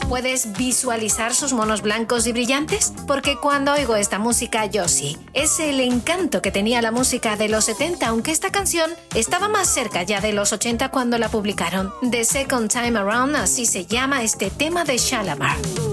puedes visualizar sus monos blancos y brillantes? Porque cuando oigo esta música yo sí. Es el encanto que tenía la música de los 70, aunque esta canción estaba más cerca ya de los 80 cuando la publicaron. The Second Time Around, así se llama este tema de Shalamar.